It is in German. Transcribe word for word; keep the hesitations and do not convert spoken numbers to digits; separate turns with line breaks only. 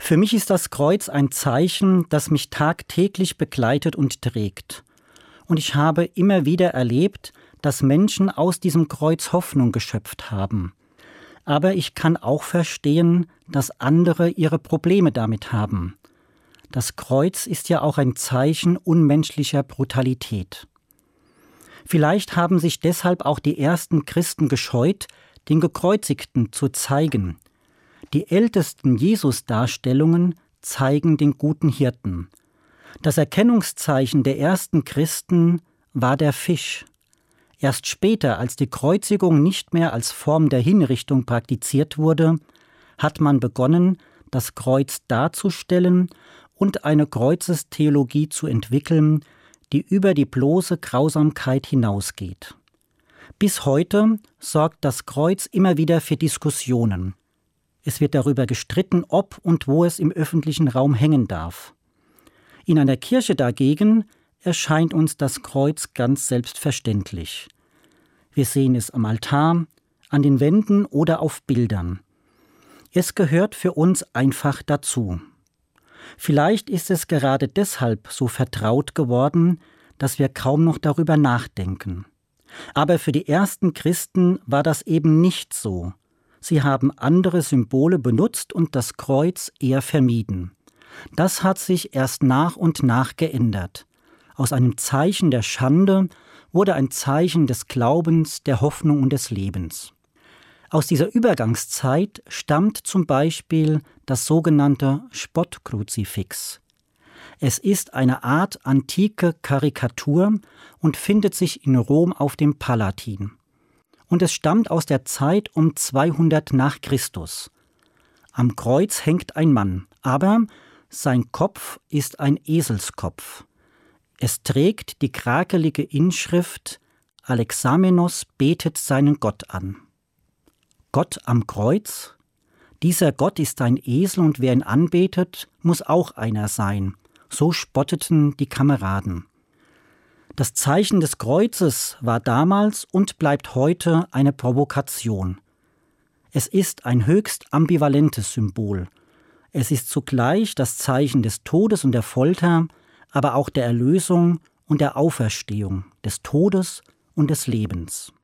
Für mich ist das Kreuz ein Zeichen, das mich tagtäglich begleitet und trägt. Und ich habe immer wieder erlebt, dass Menschen aus diesem Kreuz Hoffnung geschöpft haben. Aber ich kann auch verstehen, dass andere ihre Probleme damit haben. Das Kreuz ist ja auch ein Zeichen unmenschlicher Brutalität. Vielleicht haben sich deshalb auch die ersten Christen gescheut, den Gekreuzigten zu zeigen. Die ältesten Jesus-Darstellungen zeigen den guten Hirten. Das Erkennungszeichen der ersten Christen war der Fisch. Erst später, als die Kreuzigung nicht mehr als Form der Hinrichtung praktiziert wurde, hat man begonnen, das Kreuz darzustellen und eine Kreuzestheologie zu entwickeln, die über die bloße Grausamkeit hinausgeht. Bis heute sorgt das Kreuz immer wieder für Diskussionen. Es wird darüber gestritten, ob und wo es im öffentlichen Raum hängen darf. In einer Kirche dagegen erscheint uns das Kreuz ganz selbstverständlich. Wir sehen es am Altar, an den Wänden oder auf Bildern. Es gehört für uns einfach dazu. Vielleicht ist es gerade deshalb so vertraut geworden, dass wir kaum noch darüber nachdenken. Aber für die ersten Christen war das eben nicht so. Sie haben andere Symbole benutzt und das Kreuz eher vermieden. Das hat sich erst nach und nach geändert. Aus einem Zeichen der Schande wurde ein Zeichen des Glaubens, der Hoffnung und des Lebens. Aus dieser Übergangszeit stammt zum Beispiel das sogenannte Spottkruzifix. Es ist eine Art antike Karikatur und findet sich in Rom auf dem Palatin. Und es stammt aus der Zeit um zweihundert nach Christus. Am Kreuz hängt ein Mann, aber sein Kopf ist ein Eselskopf. Es trägt die krakelige Inschrift Alexamenos betet seinen Gott an. Gott am Kreuz? Dieser Gott ist ein Esel und wer ihn anbetet, muss auch einer sein. So spotteten die Kameraden. Das Zeichen des Kreuzes war damals und bleibt heute eine Provokation. Es ist ein höchst ambivalentes Symbol. Es ist zugleich das Zeichen des Todes und der Folter, aber auch der Erlösung und der Auferstehung, des Todes und des Lebens.